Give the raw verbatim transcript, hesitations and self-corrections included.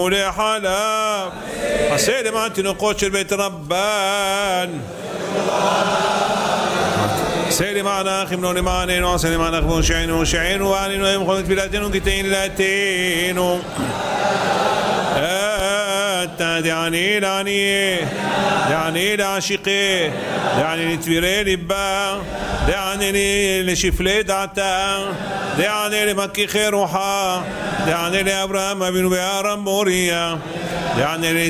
ولحلب عسى למען תינוקות של בית רבן עשה למען האחים לא למעננו עשה למען האחים ושענו ושענו וענינו היום חולים תפילתנו כי תהילתנו אתה דעני לעני דעני לעשיקי דעני לתבירי ליבה דעני לשפלי דעתה דעני למכיחי רוחה דעני לאברהם אבינו בארם מוריה דעני